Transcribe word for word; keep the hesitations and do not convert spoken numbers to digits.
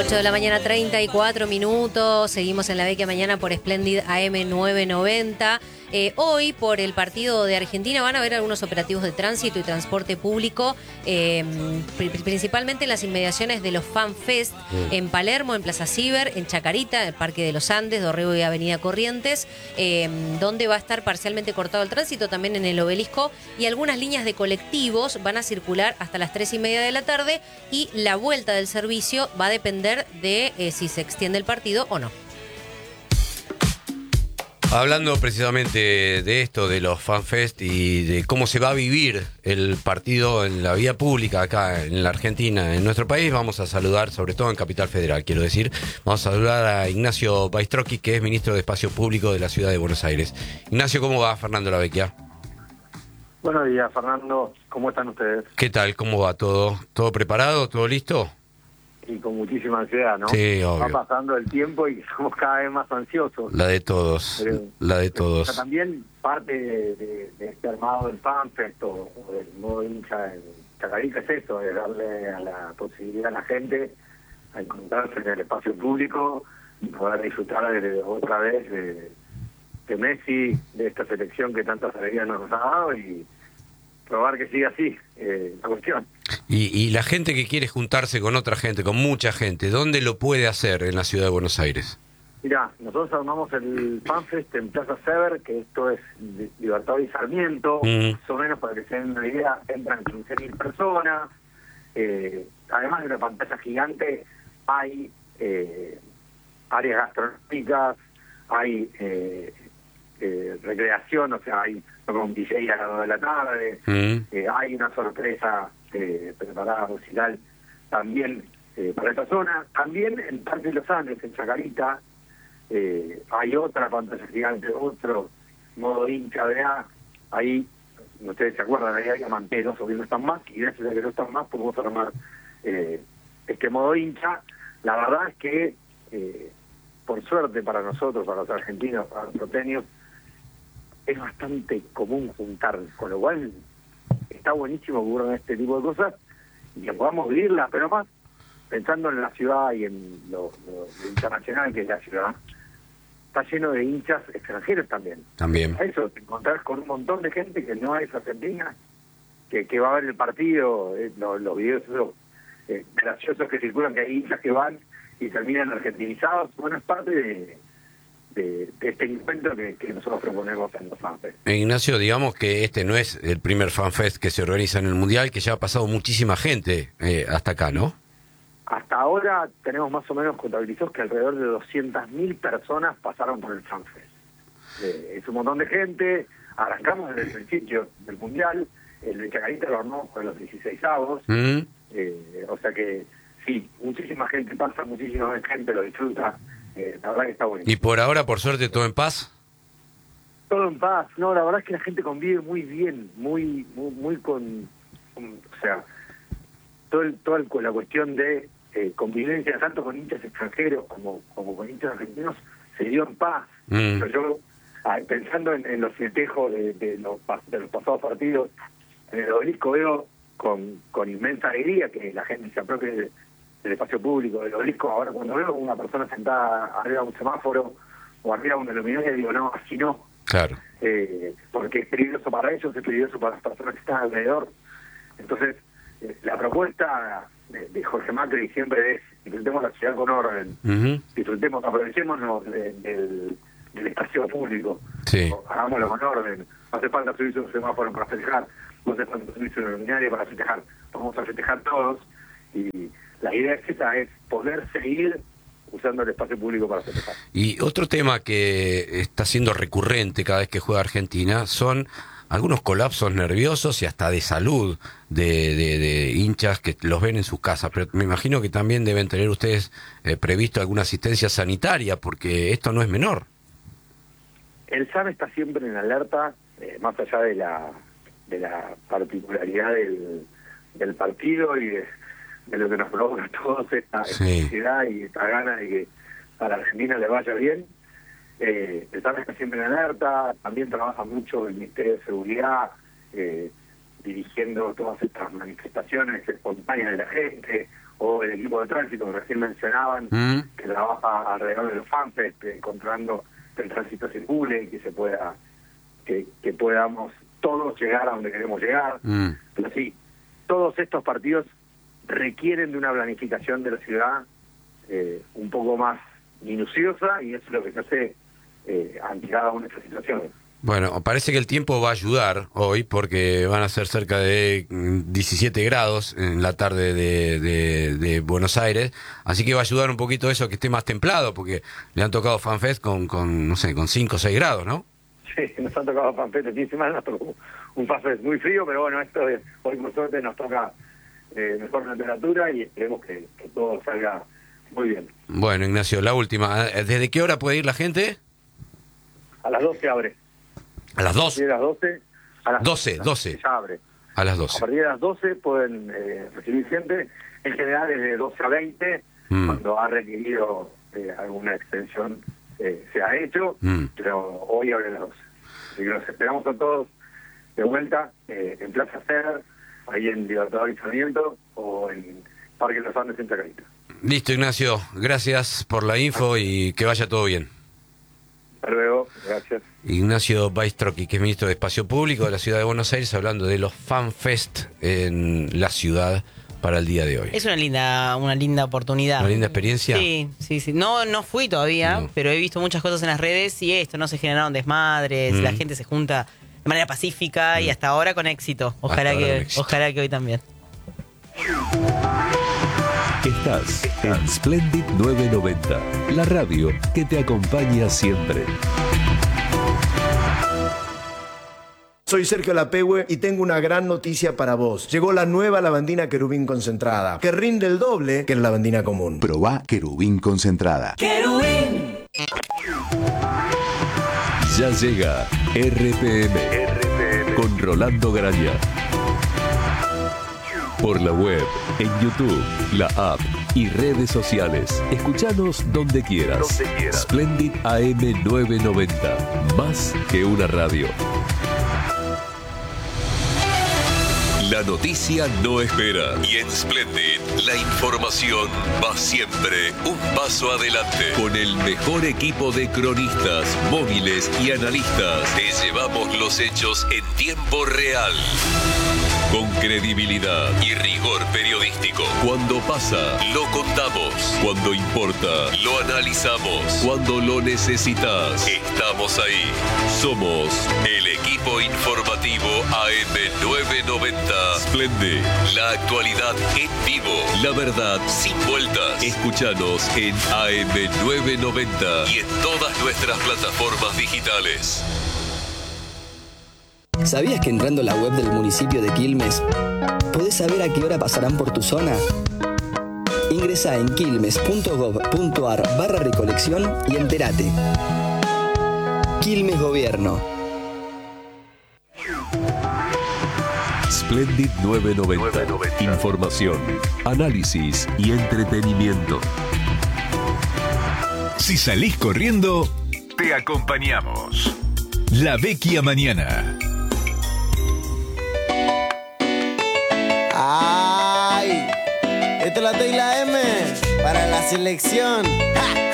ocho de la mañana, treinta y cuatro minutos. Seguimos en la Vecchia Mañana por Splendid A M novecientos noventa. Eh, hoy, por el partido de Argentina, van a haber algunos operativos de tránsito y transporte público, eh, principalmente en las inmediaciones de los Fan Fest, mm. en Palermo, en Plaza Ciber, en Chacarita, en el Parque de los Andes, Dorrego y Avenida Corrientes, eh, donde va a estar parcialmente cortado el tránsito, también en el Obelisco, y algunas líneas de colectivos van a circular hasta las tres y media de la tarde, y la vuelta del servicio va a depender de eh, si se extiende el partido o no. Hablando precisamente de esto, de los FanFest y de cómo se va a vivir el partido en la vía pública acá en la Argentina, en nuestro país, vamos a saludar, sobre todo en Capital Federal, quiero decir, vamos a saludar a Ignacio Baistrocchi, que es ministro de Espacio Público de la Ciudad de Buenos Aires. Ignacio, ¿cómo va? Fernando Lavecchia. Buenos días, Fernando. ¿Cómo están ustedes? ¿Qué tal? ¿Cómo va todo? ¿Todo preparado? ¿Todo listo? Y con muchísima ansiedad, ¿no? Sí, obvio. Va pasando el tiempo y somos cada vez más ansiosos. La de todos, pero, la de todos. Pero también parte de, de, de este armado del FanFest o, o del modo hincha en Chacarita es eso, es darle a la posibilidad a la gente a encontrarse en el espacio público y poder disfrutar de, otra vez de, de Messi, de esta selección que tantas alegrías nos ha dado y probar que siga así eh, la cuestión. Y, y la gente que quiere juntarse con otra gente, con mucha gente, ¿dónde lo puede hacer en la Ciudad de Buenos Aires? Mirá, nosotros armamos el FanFest en Plaza Sever, que esto es Libertador y Sarmiento, mm. más o menos para que se den una idea, entran quince mil personas, eh, además de una pantalla gigante, hay eh, áreas gastronómicas, hay eh, eh, recreación, o sea, hay un D J a las dos de la tarde, mm. eh, hay una sorpresa eh, preparada musical también eh, para esta zona. También en Parque de los Andes, en Chacarita, eh, hay otra pantalla gigante, otro modo hincha de A. Ahí, ustedes se acuerdan, ahí hay amanteros, o que no están más, y gracias a que no están más podemos armar eh, este modo hincha. La verdad es que, eh, por suerte para nosotros, para los argentinos, para los porteños, es bastante común juntarnos, con lo cual está buenísimo que ocurran este tipo de cosas y que podamos vivirlas, pero más pensando en la ciudad y en lo, lo, lo internacional que es la ciudad. Está lleno de hinchas extranjeros también. También. A eso, te encontrás con un montón de gente que no es argentina, que, que va a ver el partido, eh, los, los videos esos, eh, graciosos que circulan, que hay hinchas que van y terminan argentinizados. Bueno, es parte de... De, de este encuentro que, que nosotros proponemos en los FanFest. Ignacio, digamos que este no es el primer FanFest que se organiza en el Mundial, que ya ha pasado muchísima gente eh, hasta acá, ¿no? Hasta ahora tenemos más o menos contabilizados que alrededor de doscientas mil personas pasaron por el FanFest. Eh, es un montón de gente, arrancamos desde el principio del Mundial, el de Chacarita lo armamos con los dieciseisavos, mm. eh, o sea que sí, muchísima gente pasa, muchísima gente lo disfruta. Eh, la verdad que está bonito. ¿Y por ahora, por suerte, todo en paz? Todo en paz. No, la verdad es que la gente convive muy bien, muy muy, muy con, con... O sea, todo el, toda el, la cuestión de eh, convivencia, tanto con hinchas extranjeros como, como con hinchas argentinos, se dio en paz. Mm. Pero yo, ah, pensando en, en los festejos de, de, los, de los pasados partidos, en el Obelisco veo con, con inmensa alegría que la gente se apropie de del espacio público, del obelisco. Ahora cuando veo una persona sentada arriba de un semáforo o arriba de una luminaria, digo, no, así no. Claro. Eh, porque es peligroso para ellos, es peligroso para las personas que están alrededor. Entonces, eh, la propuesta de, de Jorge Macri siempre es, disfrutemos la ciudad con orden, uh-huh. disfrutemos, aprovechémonos de, del, del espacio público, sí. hagámoslo con orden. No hace falta subirse un semáforo para festejar, no hace falta subirse una luminaria para festejar, vamos a festejar todos. Y la idea es esa, es poder seguir usando el espacio público para festejar. Y otro tema que está siendo recurrente cada vez que juega Argentina son algunos colapsos nerviosos y hasta de salud de, de, de hinchas que los ven en sus casas. Pero me imagino que también deben tener ustedes eh, previsto alguna asistencia sanitaria, porque esto no es menor. El S A M está siempre en alerta, eh, más allá de la, de la particularidad del, del partido y de... de lo que nos provoca a todos esta necesidad sí. y esta gana de que a la Argentina le vaya bien. Eh, el S A M está siempre en alerta, también trabaja mucho el Ministerio de Seguridad, eh, dirigiendo todas estas manifestaciones espontáneas de la gente, o el equipo de tránsito que recién mencionaban, mm. que trabaja alrededor de los FanFest, encontrando que el tránsito circule y que se pueda, que, que podamos todos llegar a donde queremos llegar. Mm. Pero sí, todos estos partidos requieren de una planificación de la ciudad eh, un poco más minuciosa, y eso es lo que se hace eh, ante cada una de estas situaciones. Bueno, parece que el tiempo va a ayudar hoy porque van a ser cerca de diecisiete grados en la tarde de, de, de Buenos Aires, así que va a ayudar un poquito eso, que esté más templado, porque le han tocado FanFest con, con no sé, con cinco o seis grados, ¿no? Sí, nos han tocado FanFest el fin de semana, nos tocó un FanFest muy frío, pero bueno, esto es, hoy por suerte nos toca eh, mejor temperatura y esperemos que, que todo salga muy bien. Bueno, Ignacio, la última, ¿desde qué hora puede ir la gente? A las doce abre. A las dos. A las doce. A las doce, doce. Ya abre. A las A doce. partir de las doce pueden eh, recibir gente. En general es de doce a veinte, Mm. cuando ha requerido eh, alguna extensión eh, se ha hecho, Mm. pero hoy abre a las doce. Así que los esperamos a todos de vuelta eh, en Plaza Ceder, ahí en Libertador y Sarmiento, o en Parque Los Andes en Chacarita. Listo, Ignacio. Gracias por la info y que vaya todo bien. Hasta luego. Gracias. Ignacio Baistrocchi, que es ministro de Espacio Público de la Ciudad de Buenos Aires, hablando de los FanFest en la ciudad para el día de hoy. Es una linda, una linda oportunidad. ¿Una linda experiencia? Sí, sí, sí. No, no fui todavía, No. pero he visto muchas cosas en las redes y esto, no se generaron desmadres, Mm. la gente se junta de manera pacífica Mm. y hasta ahora con éxito. Ojalá Hasta ahora que, con éxito. ojalá que hoy también. Estás en Splendid novecientos noventa, la radio que te acompaña siempre. Soy Sergio Lapehue y tengo una gran noticia para vos. Llegó la nueva lavandina querubín concentrada, que rinde el doble que la lavandina común. Probá querubín concentrada. ¡Querubín! Ya llega R P M con Rolando Graña. Por la web, en YouTube, la app y redes sociales. Escuchanos donde quieras. Donde quieras. Splendid A M novecientos noventa. Más que una radio. La noticia no espera. Y en Splendid, la información va siempre un paso adelante. Con el mejor equipo de cronistas, móviles y analistas, te llevamos los hechos en tiempo real. Con credibilidad y rigor periodístico. Cuando pasa, lo contamos. Cuando importa, lo analizamos. Cuando lo necesitas, estamos ahí. Somos el equipo informativo A M novecientos noventa. Splendid, la actualidad en vivo. La verdad sin vueltas. Escúchanos en A M novecientos noventa y en todas nuestras plataformas digitales. ¿Sabías que entrando a la web del municipio de Quilmes podés saber a qué hora pasarán por tu zona? Ingresá en quilmes punto gob punto ar barra recolección y entérate. Quilmes Gobierno. Splendid novecientos noventa. Información, análisis y entretenimiento. Si salís corriendo, te acompañamos. La Vecchia Mañana. Ay, esta es la T y la M para la selección. ¡Ja!